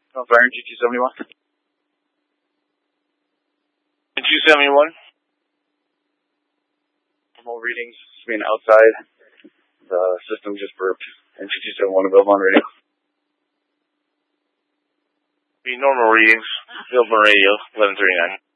Firing G271. G271. Normal readings, just being outside. The system just burped. And G271 available on radio. Be normal readings. Available on radio, 1139.